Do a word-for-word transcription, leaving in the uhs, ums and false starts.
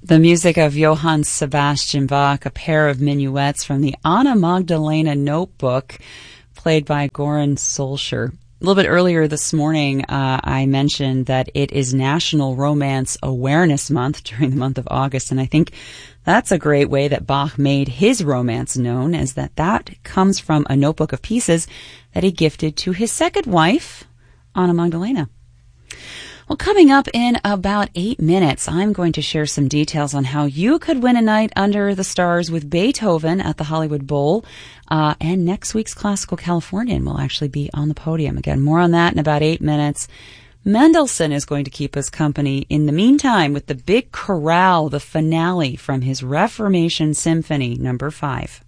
The music of Johann Sebastian Bach, a pair of minuets from the Anna Magdalena Notebook, played by Goran Solskjaer. A little bit earlier this morning, uh, I mentioned that it is National Romance Awareness Month during the month of August, and I think that's a great way that Bach made his romance known, is that that comes from a notebook of pieces that he gifted to his second wife, Anna Magdalena. Well, coming up in about eight minutes, I'm going to share some details on how you could win a night under the stars with Beethoven at the Hollywood Bowl. Uh, and next week's Classical Californian will actually be on the podium. Again, more on that in about eight minutes. Mendelssohn is going to keep us company in the meantime with the big chorale, the finale from his Reformation Symphony number five.